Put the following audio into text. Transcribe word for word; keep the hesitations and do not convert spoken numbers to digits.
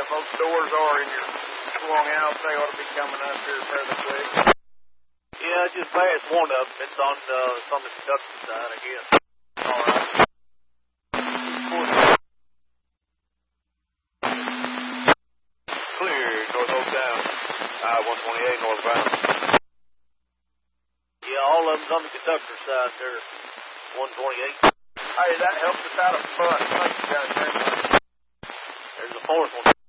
most doors are in your swung out. They ought to be coming up here fairly quick. Yeah, just past one of them. It's on, uh, it's on the conductor side, I guess. All right. Clear, North Oak down. I one twenty-eight northbound. Yeah, all of them's on the conductor side there. one twenty-eight. Hey, that helps us out a bunch. Thank you guys very much. There's the fourth one.